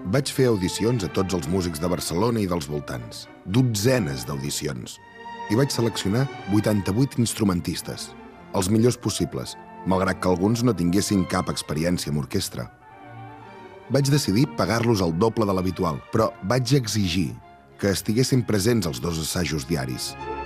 Vaig fer audicions a tots els músics de Barcelona i dels voltants. Dotzenes d'audicions. I vaig seleccionar 88 instrumentistes, els millors possibles, malgrat que alguns no tinguessin cap experiència amb orquestra. Vaig decidir pagar-los el doble de l'habitual, però vaig exigir que estiguessin presents als 2 assajos diaris.